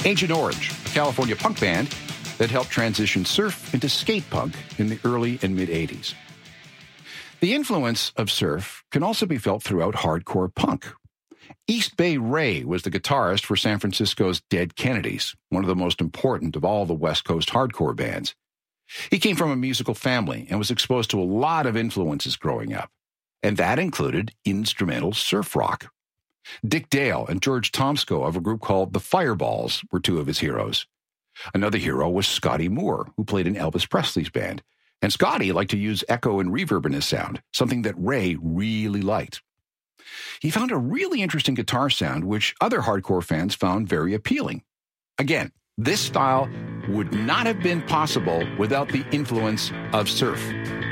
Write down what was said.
Agent Orange, a California punk band that helped transition surf into skate punk in the early and mid-'80s. The influence of surf can also be felt throughout hardcore punk. East Bay Ray was the guitarist for San Francisco's Dead Kennedys, one of the most important of all the West Coast hardcore bands. He came from a musical family and was exposed to a lot of influences growing up, and that included instrumental surf rock. Dick Dale and George Tomsko of a group called the Fireballs were two of his heroes. Another hero was Scotty Moore, who played in Elvis Presley's band. And Scotty liked to use echo and reverb in his sound, something that Ray really liked. He found a really interesting guitar sound, which other hardcore fans found very appealing. Again, this style would not have been possible without the influence of surf.